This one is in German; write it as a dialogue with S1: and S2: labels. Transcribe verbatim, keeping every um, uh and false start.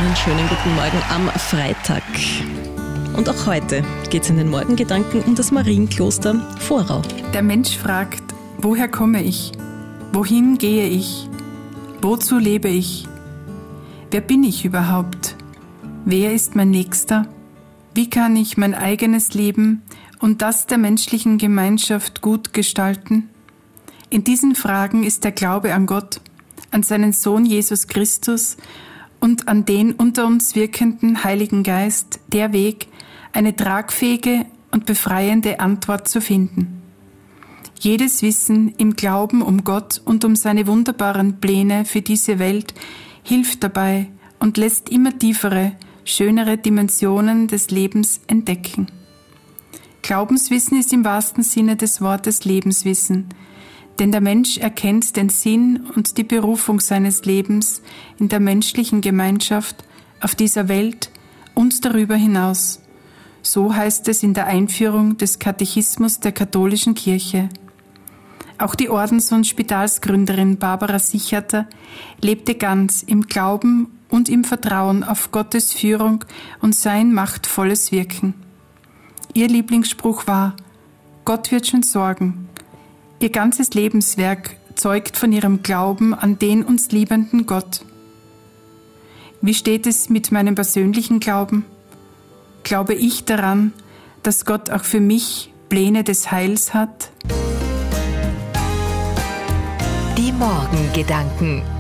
S1: Einen schönen guten Morgen am Freitag. Und auch heute geht es in den Morgengedanken um das Marienkloster Vorau.
S2: Der Mensch fragt, woher komme ich? Wohin gehe ich? Wozu lebe ich? Wer bin ich überhaupt? Wer ist mein Nächster? Wie kann ich mein eigenes Leben und das der menschlichen Gemeinschaft gut gestalten? In diesen Fragen ist der Glaube an Gott, an seinen Sohn Jesus Christus und an den unter uns wirkenden Heiligen Geist der Weg, eine tragfähige und befreiende Antwort zu finden. Jedes Wissen im Glauben um Gott und um seine wunderbaren Pläne für diese Welt hilft dabei und lässt immer tiefere, schönere Dimensionen des Lebens entdecken. Glaubenswissen ist im wahrsten Sinne des Wortes Lebenswissen, denn der Mensch erkennt den Sinn und die Berufung seines Lebens in der menschlichen Gemeinschaft auf dieser Welt und darüber hinaus. So heißt es in der Einführung des Katechismus der katholischen Kirche. Auch die Ordens- und Spitalsgründerin Barbara Sicherter lebte ganz im Glauben und im Vertrauen auf Gottes Führung und sein machtvolles Wirken. Ihr Lieblingsspruch war: Gott wird schon sorgen. Ihr ganzes Lebenswerk zeugt von ihrem Glauben an den uns liebenden Gott. Wie steht es mit meinem persönlichen Glauben? Glaube ich daran, dass Gott auch für mich Pläne des Heils hat?
S3: Die Morgengedanken.